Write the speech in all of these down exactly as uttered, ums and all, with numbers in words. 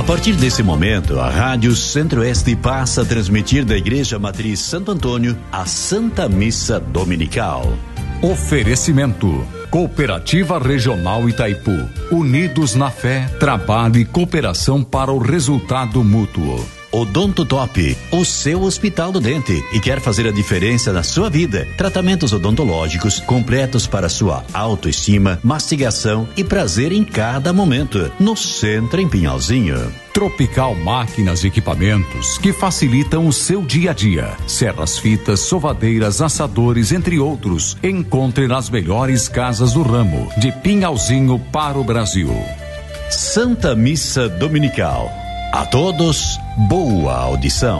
partir desse momento, a Rádio Centro-Oeste passa a transmitir da Igreja Matriz Santo Antônio a Santa Missa Dominical. Oferecimento: Cooperativa Regional Itaipu. Unidos na fé, trabalho e cooperação para o resultado mútuo. Odonto Top, o seu Hospital do Dente, e quer fazer a diferença na sua vida. Tratamentos odontológicos completos para sua autoestima, mastigação e prazer em cada momento. No centro, em Pinhalzinho. Tropical Máquinas e Equipamentos, que facilitam o seu dia a dia. Serras fitas, sovadeiras, assadores, entre outros. Encontre nas melhores casas do ramo, de Pinhalzinho para o Brasil. Santa Missa Dominical. A todos, boa audição.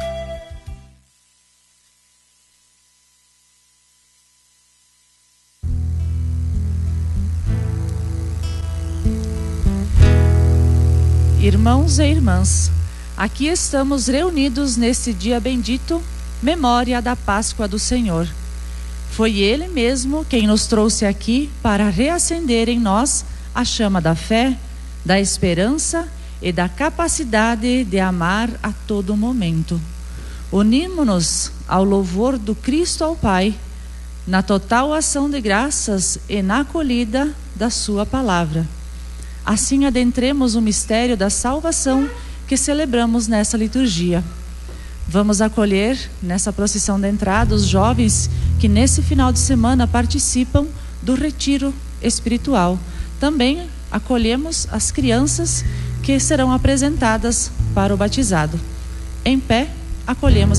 Irmãos e irmãs, aqui estamos reunidos neste dia bendito, memória da Páscoa do Senhor. Foi Ele mesmo quem nos trouxe aqui para reacender em nós a chama da fé, da esperança e da capacidade de amar a todo momento. Unimos-nos ao louvor do Cristo ao Pai, na total ação de graças e na acolhida da sua palavra. Assim adentremos o mistério da salvação que celebramos nessa liturgia. Vamos acolher nessa procissão de entrada os jovens que nesse final de semana participam do retiro espiritual. Também acolhemos as crianças que serão apresentadas para o batizado. Em pé, acolhemos